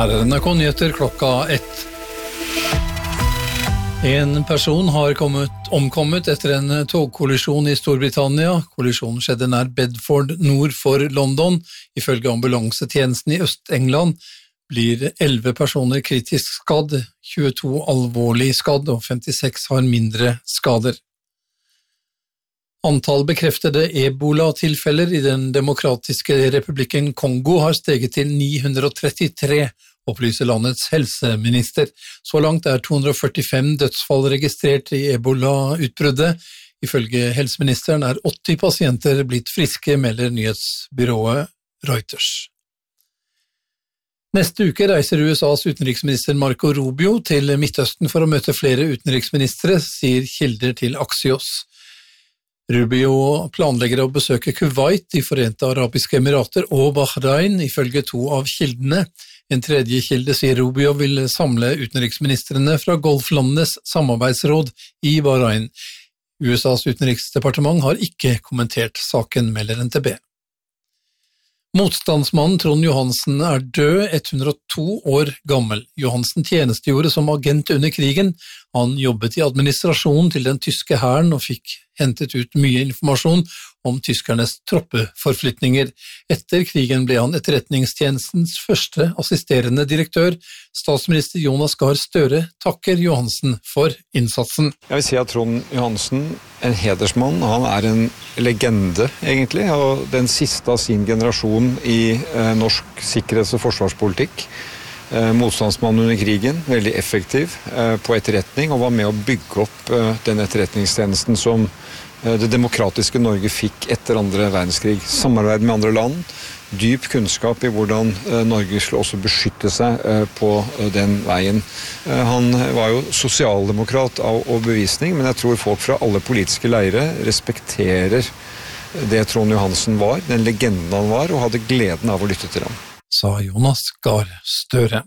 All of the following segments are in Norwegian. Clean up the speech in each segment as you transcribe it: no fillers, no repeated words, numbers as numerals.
Her NRK-nyheter klokka 1. En person har omkommet etter en togkollisjon i Storbritannia. Kollisjonen skjedde nær Bedford nord for London. Ifølge ambulansetjenesten i Øst-England blir 11 personer kritisk skadd, 22 alvorlig skadd og 56 har mindre skader. Antall bekreftede Ebola-tilfeller i den demokratiske republikken Kongo har steget til 933, opplyser landets helseminister. Så langt 245 dødsfall registrert i Ebola-utbruddet. Ifølge helseministeren 80 pasienter blitt friske, melder nyhetsbyrået Reuters. Neste uke reiser USAs utenriksminister Marco Rubio til Midtøsten for å møte flere utenriksministre, sier kilder til Axios. Rubio planlegger å besøke Kuwait, de Forente Arabiske Emirater og Bahrain, ifølge 2 av kildene. En tredje kilde sier Rubio vil samle utenriksministrene fra Golflandenes samarbeidsråd i Bahrain. USAs utenriksdepartement har ikke kommentert saken, melder NTB. Motstandsmannen Trond Johansen død, 102 år gammel. Johansen tjenestegjorde som agent under krigen. Han jobbet i administrasjonen til den tyske hæren og fikk hentet ut mye informasjon om tyskernes troppeforflytninger. Etter krigen ble han etterretningstjenestens første assisterende direktør. Statsminister Jonas Gahr Støre takker Johansen for innsatsen. Jeg vil si at Trond Johansen, en hedersmann, han en legende egentlig, og den siste av sin generasjon i norsk sikkerhets- og forsvarspolitikk. Motstandsmann under krigen, veldig effektiv på etterretning, og var med å bygge opp den etterretningstjenesten som det demokratiske Norge fikk etter andre verdenskrig. Samarbeid med andre land, dyp kunnskap i hvordan Norge skulle også beskytte seg på den veien. Han var jo sosialdemokrat av overbevisning, men jeg tror folk fra alle politiske leire respekterer det Trond Johansen var, den legenden han var, og hadde gleden av å lytte til ham. Sa Jonas Gahr Støre.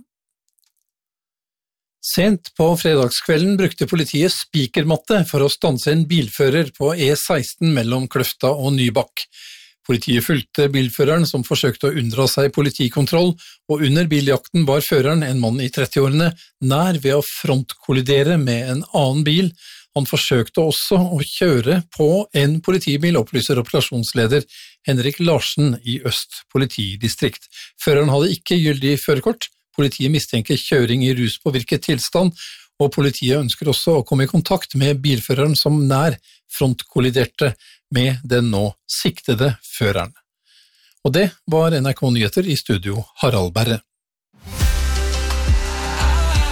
Sent på fredagskvelden brukte politiet spikermatte for å stanse en bilfører på E16 mellom Kløfta og Nybakk. Politiet fulgte bilføreren som forsøkte å unndra seg politikontroll, og under biljakten var føreren, en mann i 30-årene, nær ved å frontkollidere med en annen bil. Han forsøkte også å kjøre på en politibil, opplyser operasjonsleder Henrik Larsen i Øst politidistrikt. Føreren hadde ikke gyldig førerkort. Politiet mistenker kjøring i ruspåvirket tilstand, og politiet ønsker også å komme i kontakt med bilføreren som nær frontkolliderte med den nå siktede føreren. Og det var NRK Nyheter, i studio Harald Berre.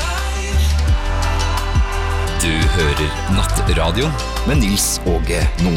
Du hører Nattradio med Nils Åge Nordnes.